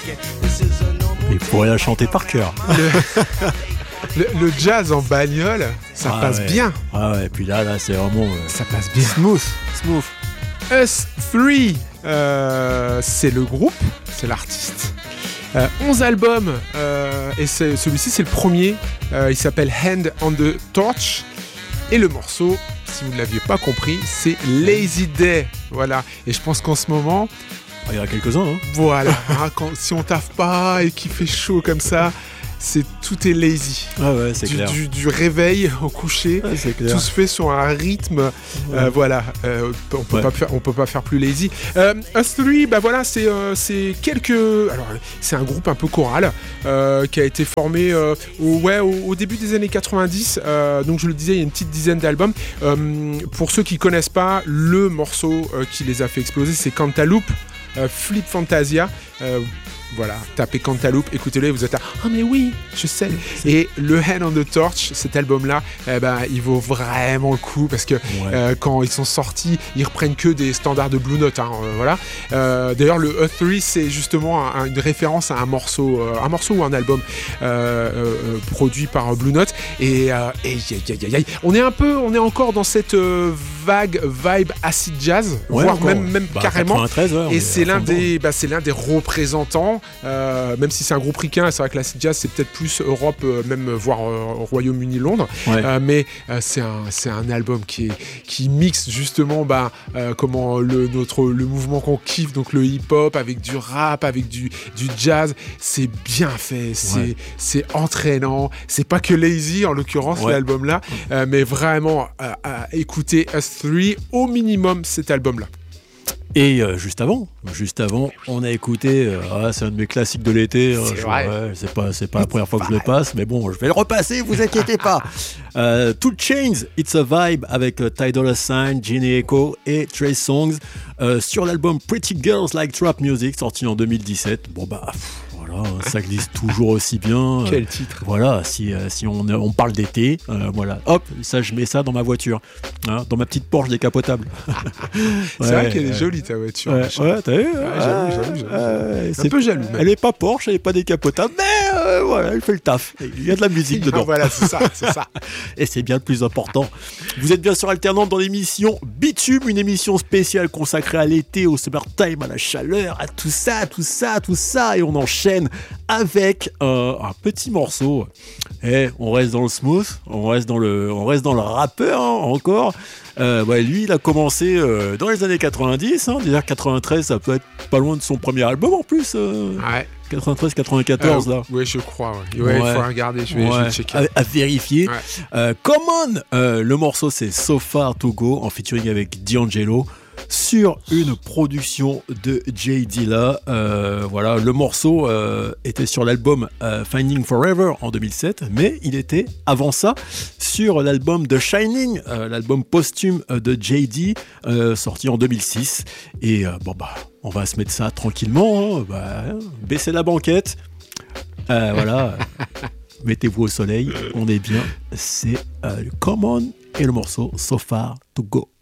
Il pourrait la chanter par cœur. Le jazz en bagnole, ça passe bien. Ah ouais, et puis là c'est vraiment... ça passe bien. Smooth. Us 3, c'est le groupe, c'est l'artiste. 11 albums, et celui-ci c'est le premier. Il s'appelle Hand on the Torch. Et le morceau, si vous ne l'aviez pas compris, c'est Lazy Day. Voilà. Et je pense qu'en ce moment... Il y en a quelques-uns, hein. Voilà. Si on taffe pas et qu'il fait chaud comme ça... tout est lazy. Ah ouais, c'est clair. Du réveil au coucher, tout se fait sur un rythme. Voilà, on peut pas faire plus lazy. Us 3, voilà, c'est quelques. Alors, c'est un groupe un peu choral qui a été formé au début des années 90. Donc, je le disais, il y a une petite dizaine d'albums. Pour ceux qui connaissent pas, le morceau qui les a fait exploser, c'est Cantaloupe, Flip Fantasia. Voilà, tapez Cantaloupe, écoutez-le et vous êtes là. Ah mais oui, je sais. Et le Hand on the Torch, cet album-là, il vaut vraiment le coup parce que quand ils sont sortis, ils reprennent que des standards de Blue Note. Voilà. D'ailleurs, le E3, c'est justement une référence à un morceau ou un album produit par Blue Note. Et on est encore dans cette vague vibe acid jazz, voire même carrément. 93, et c'est l'un des représentants. Même si c'est un groupe ricain, c'est vrai que l'acid jazz c'est peut-être plus Europe, même voire Royaume-Uni, Londres. Mais c'est un album qui mixe justement comment le mouvement qu'on kiffe, donc le hip-hop avec du rap, avec du jazz. C'est bien fait, c'est entraînant. C'est pas que lazy en l'occurrence l'album là, mais vraiment écoutez Us 3 au minimum cet album là. Et juste avant, on a écouté, c'est un de mes classiques de l'été. C'est pas la première fois que je le passe, mais bon, je vais le repasser, vous inquiétez pas. 2 Chainz, It's a Vibe avec Ty Dolla $ign, Jhené Aiko et Trey Songz sur l'album Pretty Girls Like Trap Music sorti en 2017. Bon voilà, ça glisse toujours aussi bien. Quel titre. Voilà, si on parle d'été, voilà, hop, ça je mets ça dans ma voiture, dans ma petite Porsche décapotable. C'est vrai qu'elle est jolie ta voiture. T'as vu, j'avoue. C'est un peu jaloux. Même. Elle est pas Porsche, elle est pas décapotable, mais voilà, elle fait le taf. Il y a de la musique dedans. Voilà, c'est ça. Et c'est bien le plus important. Vous êtes bien sur Alternante dans l'émission Bitume, une émission spéciale consacrée à l'été, au summertime, à la chaleur, à tout ça, et on enchaîne avec un petit morceau. On reste dans le smooth, on reste dans le rappeur encore. Lui, il a commencé dans les années 90. Déjà 93, ça peut être pas loin de son premier album en plus. 93-94 là. Oui, je crois. Il faut regarder, je vais checker. À vérifier. Come On, le morceau c'est So Far To Go en featuring avec D'Angelo sur une production de J Dilla. Voilà, le morceau était sur l'album Finding Forever en 2007, mais il était avant ça sur l'album The Shining, l'album posthume de J.D. Sorti en 2006. Et on va se mettre ça tranquillement, baissez la banquette, voilà. Mettez-vous au soleil, on est bien. C'est le Come On et le morceau So Far To Go.